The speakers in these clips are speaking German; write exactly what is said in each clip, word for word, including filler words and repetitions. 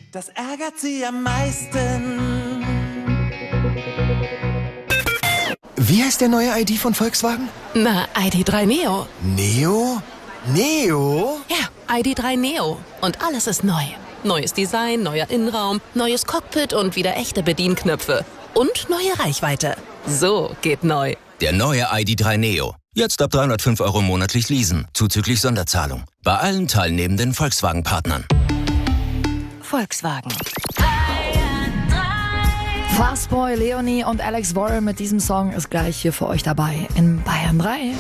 Das ärgert sie am meisten. Wie heißt der neue I D von Volkswagen? Na, I D drei Neo. Neo? Neo? Ja, I D drei Neo. Und alles ist neu. Neues Design, neuer Innenraum, neues Cockpit und wieder echte Bedienknöpfe. Und neue Reichweite. So geht neu. Der neue I D drei Neo. Jetzt ab dreihundertfünf Euro monatlich leasen, zuzüglich Sonderzahlung. Bei allen teilnehmenden Volkswagen-Partnern. Volkswagen. Fastboy, Leonie und Alex Warren mit diesem Song ist gleich hier für euch dabei in Bayern drei.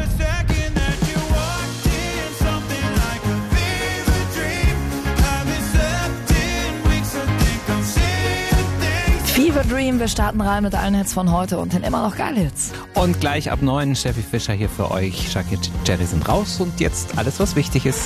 Fever Dream, wir starten rein mit allen Hits von heute und den immer noch geile Hits. Und gleich ab neun, Steffi Fischer hier für euch. Shaki Jerry sind raus und jetzt alles, was wichtig ist.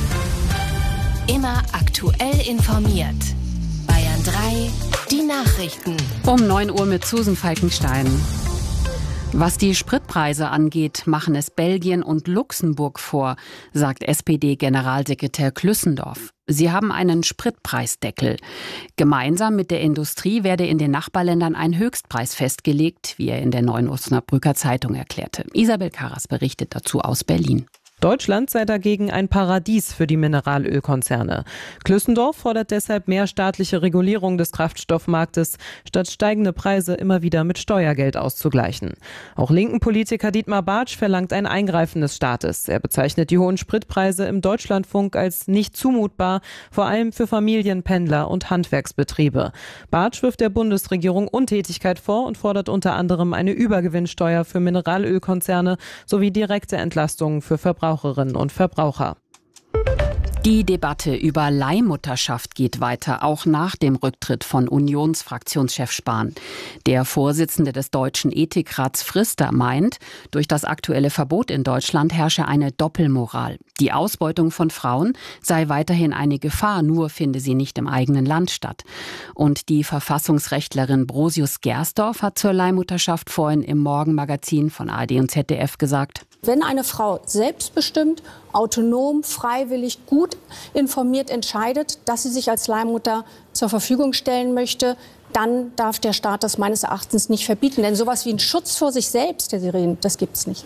Immer aktuell informiert. Bayern drei, die Nachrichten. Um neun Uhr mit Susan Falkenstein. Was die Spritpreise angeht, machen es Belgien und Luxemburg vor, sagt S P D-Generalsekretär Klüssendorf. Sie haben einen Spritpreisdeckel. Gemeinsam mit der Industrie werde in den Nachbarländern ein Höchstpreis festgelegt, wie er in der Neuen Osnabrücker Zeitung erklärte. Isabel Karas berichtet dazu aus Berlin. Deutschland sei dagegen ein Paradies für die Mineralölkonzerne. Klüssendorf fordert deshalb mehr staatliche Regulierung des Kraftstoffmarktes, statt steigende Preise immer wieder mit Steuergeld auszugleichen. Auch linken Politiker Dietmar Bartsch verlangt ein Eingreifen des Staates. Er bezeichnet die hohen Spritpreise im Deutschlandfunk als nicht zumutbar, vor allem für Familien, Pendler und Handwerksbetriebe. Bartsch wirft der Bundesregierung Untätigkeit vor und fordert unter anderem eine Übergewinnsteuer für Mineralölkonzerne sowie direkte Entlastungen für Verbraucher. Verbraucherinnen und Verbraucher. Die Debatte über Leihmutterschaft geht weiter, auch nach dem Rücktritt von Unionsfraktionschef Spahn. Der Vorsitzende des Deutschen Ethikrats Frister meint, durch das aktuelle Verbot in Deutschland herrsche eine Doppelmoral. Die Ausbeutung von Frauen sei weiterhin eine Gefahr, nur finde sie nicht im eigenen Land statt. Und die Verfassungsrechtlerin Brosius Gersdorf hat zur Leihmutterschaft vorhin im Morgenmagazin von A R D und Z D F gesagt: Wenn eine Frau selbstbestimmt, autonom, freiwillig, gut informiert entscheidet, dass sie sich als Leihmutter zur Verfügung stellen möchte, dann darf der Staat das meines Erachtens nicht verbieten. Denn sowas wie ein Schutz vor sich selbst, Herr Sirin, das gibt es nicht.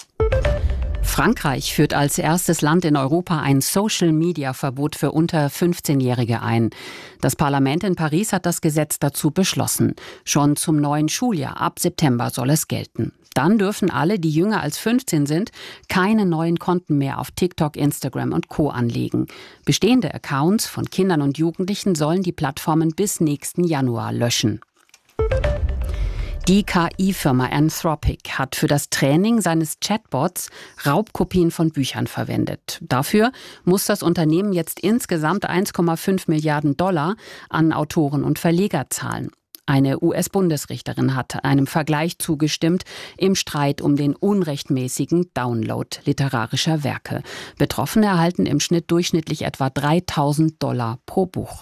Frankreich führt als erstes Land in Europa ein Social-Media-Verbot für unter fünfzehnjährige ein. Das Parlament in Paris hat das Gesetz dazu beschlossen. Schon zum neuen Schuljahr ab September soll es gelten. Dann dürfen alle, die jünger als fünfzehn sind, keine neuen Konten mehr auf TikTok, Instagram und Co. anlegen. Bestehende Accounts von Kindern und Jugendlichen sollen die Plattformen bis nächsten Januar löschen. Die K I-Firma Anthropic hat für das Training seines Chatbots Raubkopien von Büchern verwendet. Dafür muss das Unternehmen jetzt insgesamt eins Komma fünf Milliarden Dollar an Autoren und Verleger zahlen. Eine U S-Bundesrichterin hat einem Vergleich zugestimmt im Streit um den unrechtmäßigen Download literarischer Werke. Betroffene erhalten im Schnitt durchschnittlich etwa dreitausend Dollar pro Buch.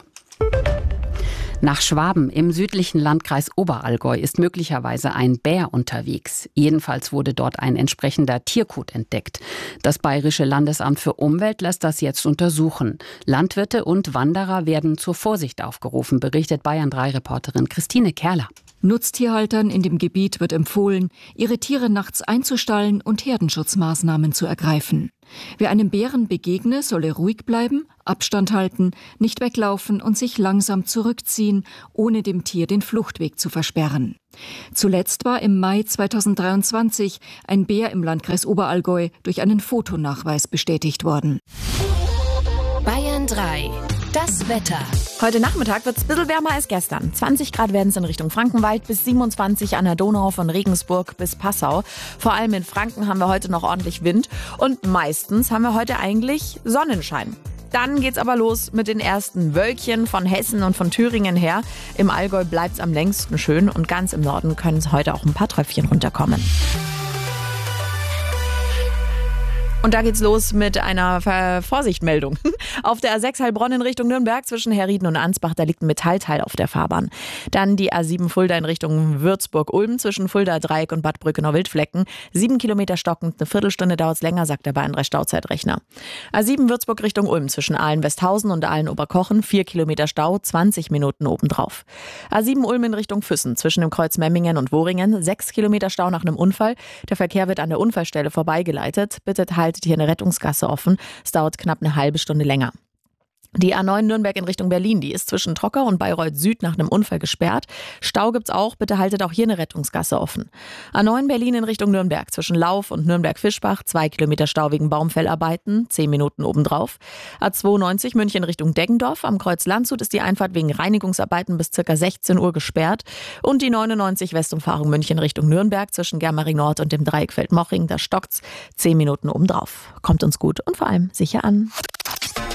Nach Schwaben im südlichen Landkreis Oberallgäu ist möglicherweise ein Bär unterwegs. Jedenfalls wurde dort ein entsprechender Tierkot entdeckt. Das Bayerische Landesamt für Umwelt lässt das jetzt untersuchen. Landwirte und Wanderer werden zur Vorsicht aufgerufen, berichtet Bayern drei Reporterin Christine Kerler. Nutztierhaltern in dem Gebiet wird empfohlen, ihre Tiere nachts einzustallen und Herdenschutzmaßnahmen zu ergreifen. Wer einem Bären begegne, solle ruhig bleiben, Abstand halten, nicht weglaufen und sich langsam zurückziehen, ohne dem Tier den Fluchtweg zu versperren. Zuletzt war im Mai zweitausenddreiundzwanzig ein Bär im Landkreis Oberallgäu durch einen Fotonachweis bestätigt worden. Bayern drei. Das Wetter. Heute Nachmittag wird es ein bisschen wärmer als gestern. zwanzig Grad werden es in Richtung Frankenwald, bis siebenundzwanzig an der Donau von Regensburg bis Passau. Vor allem in Franken haben wir heute noch ordentlich Wind und meistens haben wir heute eigentlich Sonnenschein. Dann geht's aber los mit den ersten Wölkchen von Hessen und von Thüringen her. Im Allgäu bleibt's am längsten schön und ganz im Norden können heute auch ein paar Tröpfchen runterkommen. Und da geht's los mit einer Ver- Vorsichtmeldung. Auf der A sechs Heilbronn in Richtung Nürnberg zwischen Herrieden und Ansbach, da liegt ein Metallteil auf der Fahrbahn. Dann die A sieben Fulda in Richtung Würzburg-Ulm zwischen Fulda Dreieck und Bad Brückenau-Wildflecken. Sieben Kilometer stockend, eine Viertelstunde dauert's länger, sagt der Bayern drei Stauzeitrechner. A sieben Würzburg Richtung Ulm zwischen Aalen-Westhausen und Aalen-Oberkochen. Vier Kilometer Stau, zwanzig Minuten obendrauf. A sieben Ulm in Richtung Füssen zwischen dem Kreuz Memmingen und Woringen. Sechs Kilometer Stau nach einem Unfall. Der Verkehr wird an der Unfallstelle vorbeigeleitet. Bitte haltet hier eine Rettungsgasse offen. Es dauert knapp eine halbe Stunde länger. Die A neun Nürnberg in Richtung Berlin, die ist zwischen Trocker und Bayreuth Süd nach einem Unfall gesperrt. Stau gibt's auch, bitte haltet auch hier eine Rettungsgasse offen. A neun Berlin in Richtung Nürnberg zwischen Lauf und Nürnberg-Fischbach, zwei Kilometer Stau wegen Baumfellarbeiten, zehn Minuten obendrauf. A zweiundneunzig München Richtung Deggendorf, am Kreuz Landshut ist die Einfahrt wegen Reinigungsarbeiten bis ca. sechzehn Uhr gesperrt. Und die neunundneunzig Westumfahrung München Richtung Nürnberg zwischen Germering Nord und dem Dreieck Feldmoching, da stockt's, zehn Minuten obendrauf. Kommt uns gut und vor allem sicher an.